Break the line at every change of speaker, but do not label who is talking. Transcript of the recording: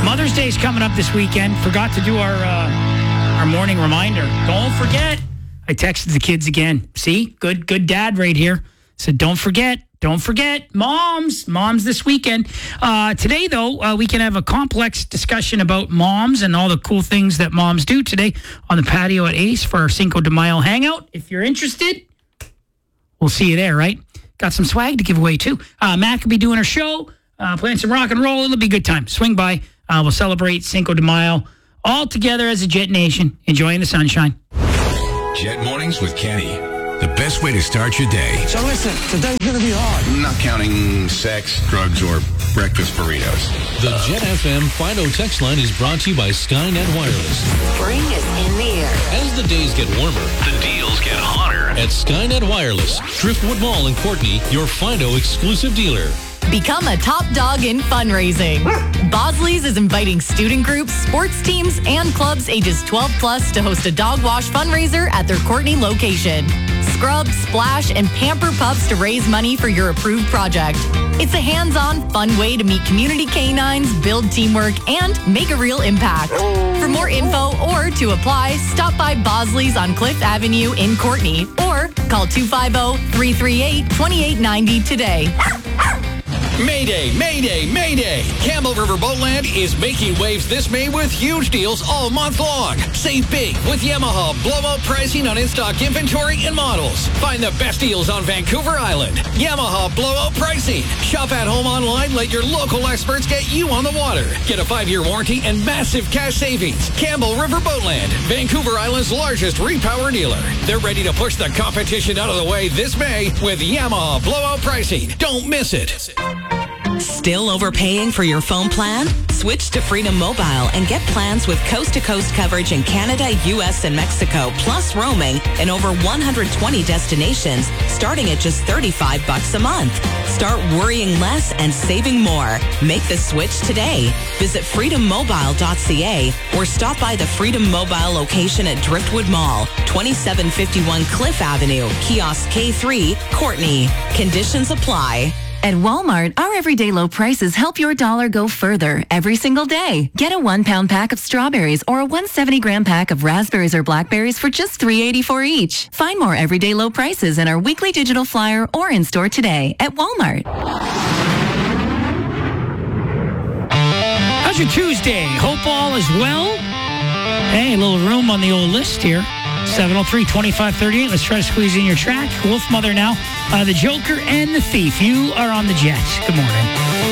Mother's Day is coming up this weekend. Forgot to do our morning reminder. Don't forget. I texted the kids again. See? Good dad right here. Said, don't forget. Don't forget. Moms this weekend. Today, though, we can have a complex discussion about moms and all the cool things that moms do today on the patio at Ace for our Cinco de Mayo hangout. If you're interested, we'll see you there, right? Got some swag to give away, too. Matt could be doing her show, playing some rock and roll. It'll be a good time. Swing by. We'll celebrate Cinco de Mayo all together as a Jet Nation, enjoying the sunshine.
Jet Mornings with Kenny. The best way to start your day.
So listen, today's going to be hard.
Not counting sex, drugs, or breakfast burritos.
The Jet FM Fido text line is brought to you by Skynet Wireless.
Spring is in the air.
As the days get warmer,
The deals get hotter.
at Skynet Wireless, Driftwood Mall in Courtney, your Fido exclusive dealer.
Become a top dog in fundraising. Bosley's is inviting student groups, sports teams, and clubs ages 12 plus to host a dog wash fundraiser at their Courtney location. Scrub, splash, and pamper pups to raise money for your approved project. It's a hands-on, fun way to meet community canines, build teamwork, and make a real impact. For more info or to apply, stop by Bosley's on Cliff Avenue in Courtney or call 250-338-2890 today.
Mayday, Mayday, Mayday! Campbell River Boatland is making waves this May with huge deals all month long. Save big with Yamaha blowout pricing on in-stock inventory and models. Find the best deals on Vancouver Island. Yamaha blowout pricing. Shop at home online. Let your local experts get you on the water. Get a 5-year warranty and massive cash savings. Campbell River Boatland, Vancouver Island's largest repower dealer. They're ready to push the competition out of the way this May with Yamaha blowout pricing. Don't miss it.
Still overpaying for your phone plan? Switch to Freedom Mobile and get plans with coast-to-coast coverage in Canada, U.S., and Mexico, plus roaming in over 120 destinations, starting at just $35 a month. Start worrying less and saving more. Make the switch today. Visit freedommobile.ca or stop by the Freedom Mobile location at Driftwood Mall, 2751 Cliff Avenue, Kiosk K3, Courtney. Conditions apply.
At Walmart, our everyday low prices help your dollar go further every single day. Get a 1-pound pack of strawberries or a 170-gram pack of raspberries or blackberries for just $3.84 each. Find more everyday low prices in our weekly digital flyer or in-store today at Walmart.
How's your Tuesday? Hope all is well. Hey, a little room on the old list here. 703-2538. Let's try to squeeze in your track. Wolf Mother now. The Joker and the Thief. You are on the Jets. Good morning.